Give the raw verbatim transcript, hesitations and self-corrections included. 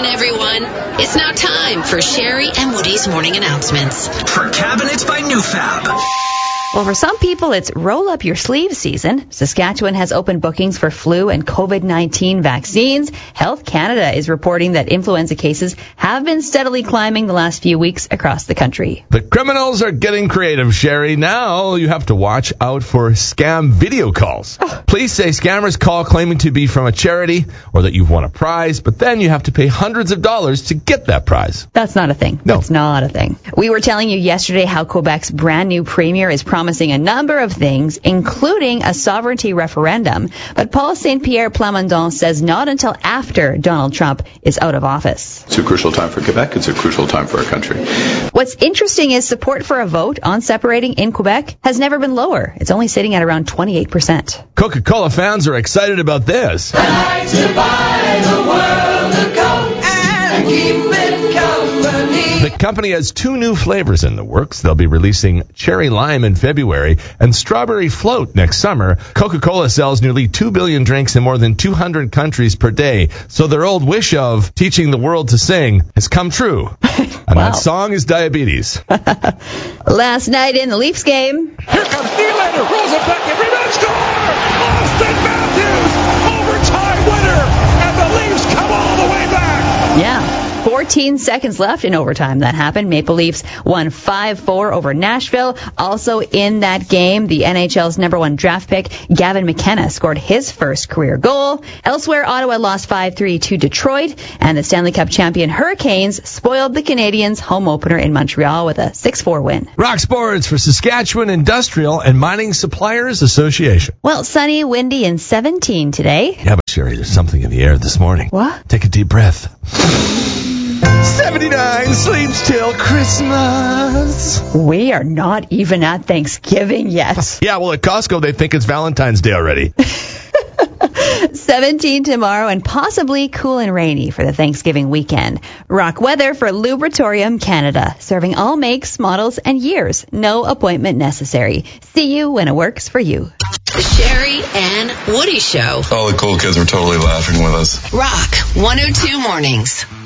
afternoon, everyone. It's now time for Sherry and Woody's morning announcements. For Cabinets by Newfab. Well, for some people, it's roll-up-your-sleeves season. Saskatchewan has opened bookings for flu and COVID nineteen vaccines. Health Canada is reporting that influenza cases have been steadily climbing the last few weeks across the country. The criminals are getting creative, Sherry. Now you have to watch out for scam video calls. Oh. Police say scammers call claiming to be from a charity or that you've won a prize, but then you have to pay hundreds of dollars to get that prize. That's not a thing. No. That's not a thing. We were telling you yesterday how Quebec's brand new premier is promising promising a number of things, including a sovereignty referendum. But Paul Saint Pierre Plamondon says not until after Donald Trump is out of office. It's a crucial time for Quebec. It's a crucial time for our country. What's interesting is support for a vote on separating in Quebec has never been lower. It's only sitting at around twenty-eight percent. Coca-Cola fans are excited about this. I like to buy the world a Coke and keep it company. The company has two new flavors in the works. They'll be releasing cherry lime in February and strawberry float next summer. Coca-Cola sells nearly two billion drinks in more than two hundred countries per day. So their old wish of teaching the world to sing has come true. And Wow. that song is diabetes. Last night in the Leafs game. Here comes Nylander, rolls it back, and rebound, score! Austin Matthews, overtime winner, and the Leafs come all the way back. Yeah. fourteen seconds left in overtime. That happened. Maple Leafs won five four over Nashville. Also in that game, the N H L's number one draft pick, Gavin McKenna, scored his first career goal. Elsewhere, Ottawa lost five three to Detroit, and the Stanley Cup champion Hurricanes spoiled the Canadiens' home opener in Montreal with a six four win. Rock sports for Saskatchewan Industrial and Mining Suppliers Association. Well, sunny, windy, and seventeen today. Yeah, but Sherry, there's something in the air this morning. What? Take a deep breath. seventy-nine sleeps till Christmas. We are not even at Thanksgiving yet. Yeah, well, at Costco, they think it's Valentine's Day already. seventeen tomorrow and possibly cool and rainy for the Thanksgiving weekend. Rock weather for Lubritorium Canada, serving all makes, models, and years. No appointment necessary. See you when it works for you. The Sherry and Woody Show. All the cool kids were totally laughing with us. Rock one oh two Mornings.